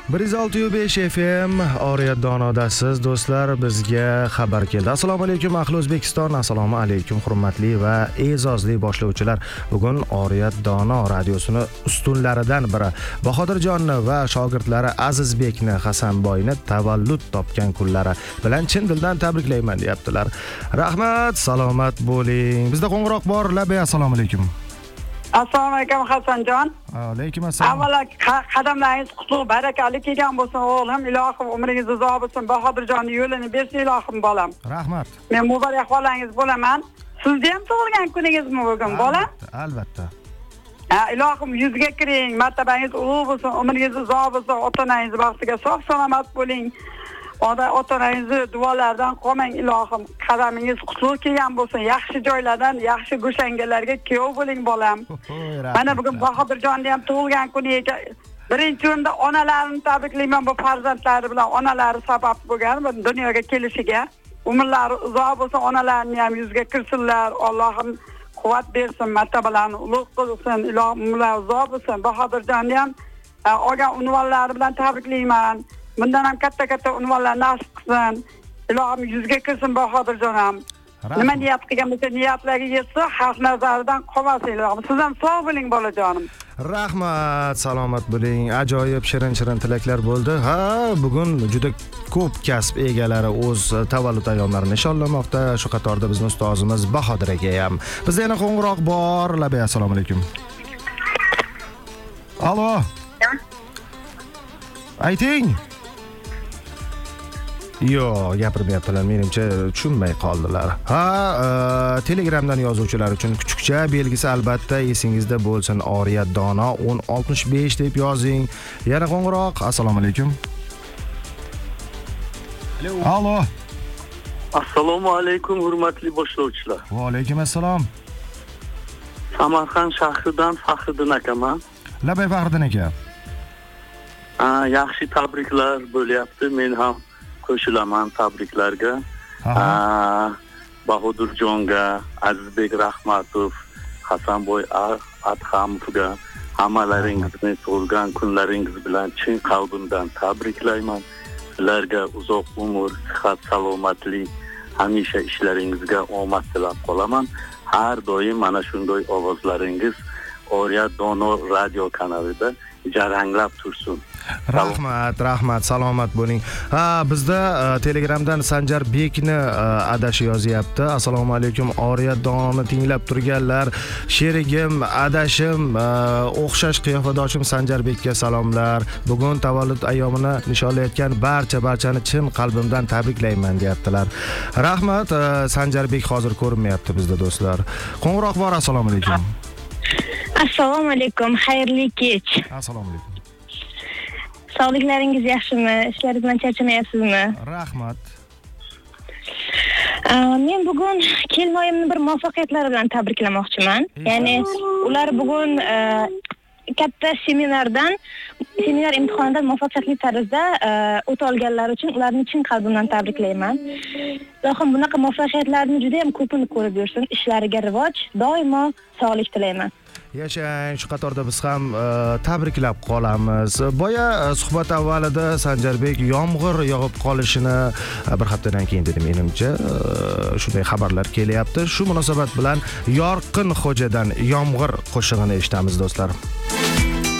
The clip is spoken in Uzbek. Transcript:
106.5 FM Oriyat Donodasiz do'stlar, bizga xabar keldi. Assalomu alaykum ahli O'zbekiston, assalomu alaykum hurmatli va e'zozli boshlovchilar. Bugun Oriyat Dono radiosini ustunlaridan biri Bahodirjonni va shogirdlari Azizbekni Hasanboyni tavallud topgan kunlari bilan chin dildan tabriklayman deyaptilar. Rahmat, salomat bo'ling. Bizda qo'ng'iroq bor. Labay, assalomu alaykum. Assalomu alaykum Hasanjon. Alaykum assalom. Avvalo qadamlaringiz qutlug' barakali kelgan bo'lsin o'g'lim. Ilohim umringiz uzoq bo'lsin. Bahodirjonning yo'lini bersin ilohim bolam. Rahmat. Men muborak bolangiz bo'laman. Sizni ham tug'ilgan kuningizmi bugun bola? Albatta. Ilohim yuzga kiring. Martabangiz ulug' bo'lsin, umringiz uzoq bo'lsin. Ota-onangiz baxtiga sog' salomat bo'ling. Ota-onangizni duolardan qolmang ilohim. Qadamingiz qutlug' kelgan bo'lsin. Yaxshi joylardan, yaxshi go'shangalarga kuyov bo'ling bolam. Mana bugun Bahodirjonning ham tug'ilgan kuni ekan. Birinchi o'rinda onalarini tabriklayman, bu farzandlari bilan onalari sabab bo'lgan bu dunyoga kelishiga. Umrlari uzoq bo'lsin, onalarini ham yuzga kirsinlar. Allohim quvvat bersin, martabalarni ulug' qilsin. Ilohim umrlari uzoq bo'lsin. Bahodirjonni ham olgan unvonlari bilan tabriklayman. Bundan ham katta unvonlar nasib qilsin. Ilohim yuzga kirsin Bahodirjonim. Nima niyat qilgan bo'lsa niyatlariga yetsa, xalq nazaridan qolmasin ilohim. Siz ham sog' bo'ling bolajonim. Rahmat, salomat bo'ling. Ajoyib shirin tilaklar bo'ldi. Bugun juda ko'p kasb egalari o'z tavallud ayyomlarini nishonlamoqda. Shu qatorda bizning ustozimiz Bahodir aka ham. Bizda yana qo'ng'iroq bor. Labay, assalomu alaykum. Alo. Ayting. Yo'q, gapirmayaptilar. Menimcha tushunmay qoldilar. Telegramdan yozuvchilar uchun kuchukcha belgisi albatta esingizda bo'lsin. Oriyat Dono 1065 deb yozing. Yana qo'ng'iroq. Assalomu alaykum. Alo. Assalomu alaykum hurmatli boshlovchilar. Va alaykum assalom. Samarqand shahridan Faxriddin akaman. Labay Faxriddin aka. Yaxshi tabriklar bo'lyapti. Men ham qo'shilaman tabriklarga. Bahodirjonga, Azizbek Rahmatov, Hasanboy Adhamovga hammalaringizni tug'ilgan kunlaringiz bilan chin qalbimdan tabriklayman. Sizlarga uzoq umr, sihat, salomatlik, hamisha ishlaringizga omad tilab qolaman. Har doim mana shunday ovozlaringiz Oriyat Dono radio kanalida jaranglab tursin. Rahmat, salomat bo'ling. Bizda Telegramdan Sanjarbekni adashi yozyapti. Assalomu alaykum Oriyat Dononi tinglab turganlar. Sherigim, adashim, o'xshash qiyofadoshim Sanjarbekka salomlar. Bugun tavallud ayyomini nishonlayotgan barchani chin qalbimdan tabriklayman deyaptilar. Rahmat, Sanjarbek hozir ko'rinmayapti bizda do'stlar. Qo'ng'iroq bor. Assalomu alaykum. Assalomu alaykum, xayrli kech. Assalomu alaykum. Sog'liklaringiz yaxshimi? Ishlaringiz bilan charchamayapsizmi? Rahmat. Men bugun kelinoyimni bir muvaffaqiyatlari bilan tabriklamoqchiman. Ya'ni ular bugun katta seminar imtihonidan muvaffaqiyatli tarzda o'ta olganlari uchun ularni chin qalbimdan tabriklayman. Ilohim bunaqa muvaffaqiyatlarni juda ham ko'pini ko'rib yursin. Ishlariga rivoj, doimo sog'lik tilayman. Yashang, shu qatorda biz ham tabriklab qolamiz. Boya suhbat avvalida Sanjarbek yomg'ir yog'ib qolishini bir haftadan keyin dedi menimcha. Shunday xabarlar kelyapti. Shu munosabat bilan Yorqin Xo'jadan yomg'ir qo'shig'ini eshitamiz do'stlar.